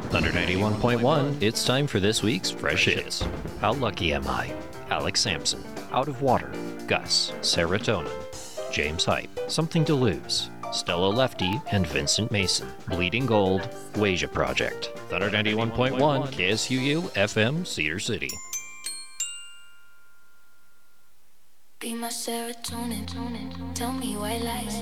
Thunder 91.1, it's time for this week's Fresh Hits. How Lucky Am I? Alex Sampson, Out of Water, Gus, Serotonin, James Hype, Something to Lose, Stella Lefty and Vincent Mason, Bleeding Gold, Wasia Project. Thunder 91.1, KSUU, FM, Cedar City. Be my serotonin, tell me why lies.